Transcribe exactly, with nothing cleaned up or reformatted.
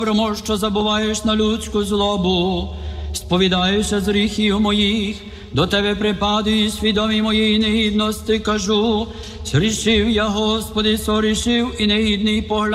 Промо, що забуваєш на людську злобу, сповідаєшся з гріхів моїх, до тебе припадаю, і свідомі моєї негідності кажу, зрішив я, Господи, сорішив і негідний погляд.